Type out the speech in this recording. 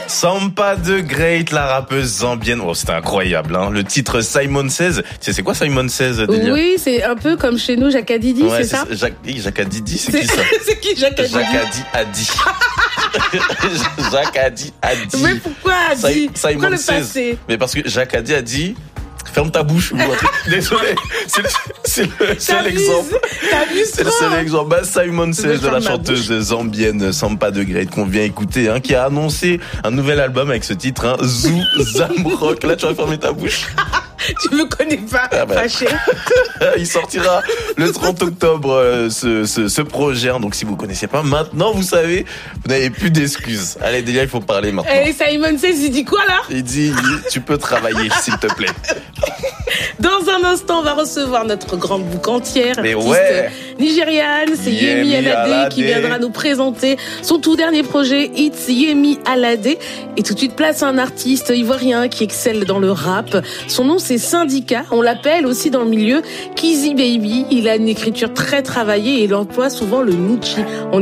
Sampa de Great, la rappeuse zambienne. Oh, c'était incroyable, hein. Le titre Simon Says. C'est quoi Simon Says, Delia? Oui, c'est un peu comme chez nous, Jacques Adidi, ouais, c'est ça? Jacques Adidi, c'est qui ça? C'est qui Jacques Adidi? Jacques Adidi. Jacques Adidi. Mais pourquoi Adidi? Pourquoi le passé? Mais parce que Jacques Adidi a dit ferme ta bouche ou un truc. Désolé, c'est le seul exemple. C'est le seul exemple. Bah, Simon Says de la chanteuse zambienne Sampa de Great qu'on vient écouter, hein, qui a annoncé un nouvel album avec ce titre, hein, Zoo Zamrock. Là, tu vas fermer ta bouche. Tu me connais pas, fâché. Il sortira le 30 octobre, ce projet. Hein. Donc, si vous connaissez pas, maintenant, vous savez, vous n'avez plus d'excuses. Allez, Delia, il faut parler maintenant. Et Simon Says, il dit quoi, là? Il dit, tu peux travailler, s'il te plaît. Dans un instant, on va recevoir notre grande boucantière, artiste nigériane, c'est Yemi Alade qui viendra nous présenter son tout dernier projet, It's Yemi Alade. Et tout de suite, place à un artiste ivoirien qui excelle dans le rap. Son nom, c'est Syndicat. On l'appelle aussi dans le milieu Kizzy Baby. Il a une écriture très travaillée et il emploie souvent le Nucci.